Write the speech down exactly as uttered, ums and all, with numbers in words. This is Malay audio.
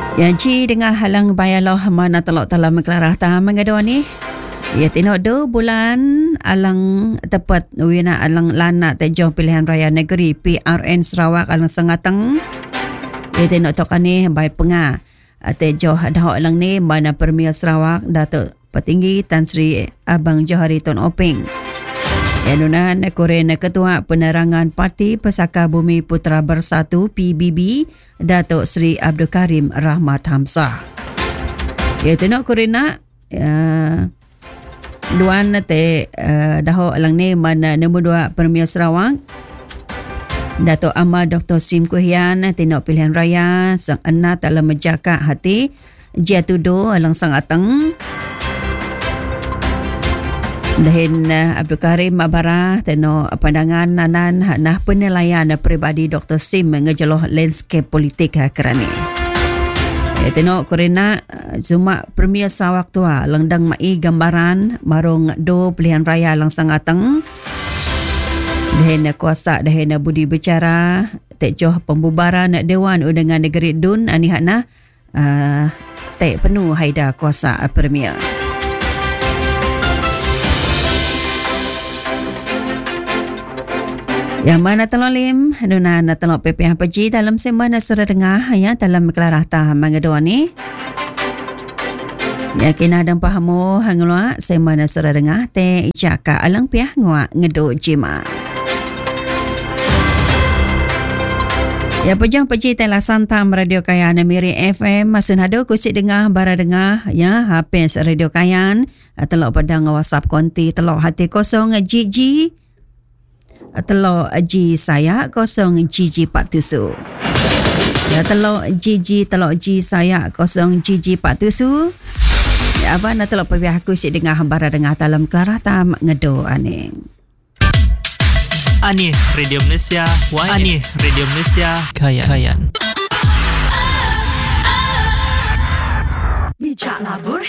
Yang ci dengan halang bayaloh mana telok telah mengkelarah ta mengado ni. Ya tinok do bulan alang tepat wina alang lana tejo pilihan raya negeri P R N Sarawak alang sengateng. Ya tinok tokan ni baik penga tejo dah alang ni mana Premier Sarawak Datuk Petinggi Tan Sri Abang Johari Tun Oping. Yanunan Koren Ketua Penerangan Parti Pesaka Bumi Putra Bersatu P B B Datuk Sri Abdul Karim Rahmat Hamzah. Ya tenok Korena uh, luan te uh, dah alang ni mana nombor dua Premier Sarawak Datuk Ahmad Doktor Sim Kuhian tenok pilihan raya sang anak dalam menjaga hati jatudo alang sang ateng. Dahin uh, Abdul Karim Mabara teno pandangan nanan nah penilaian peribadi Doktor Sim ngejeloh landscape politik ha kerani. Ya teno korena uh, Zuma Premier Sarawak tua lengdang mai gambaran marung do pilihan raya lang sangateng. Dahin kuasa dahin budi bicara tejoh pembubaran Dewan Undangan Negeri Dun ani hakna uh, tek penuh haida kuasa Premier. Yang mana telolim nuna na telok P P H P G dalam sembana surah dengar ya dalam kelarah ta mangado ni. Ya kena dan pahamu hanglua sembana surah dengar te jaka alang piah ngwa ngedo jima. Ya pejang P G telah santam Radio Kayan Miri F M masunado kusik dengar bara dengar ya habis Radio Kayan telok padang WhatsApp konti telok hati kosong G G telok G saya kosong G G Patusu. Ya telok G G telok G saya kosong G G Patusu. Ya apa nak telok pergi aku si dengar hambara dengar dalam kelarah tam ngedo aning. Ani Radio Malaysia, Ani Radio Malaysia, Kayan. Kayan. Bijak labur